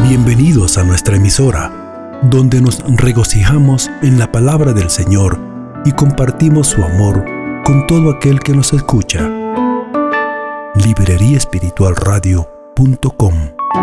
Bienvenidos a nuestra emisora, donde nos regocijamos en la palabra del Señor y compartimos su amor con todo aquel que nos escucha. libreriaespiritualradio.com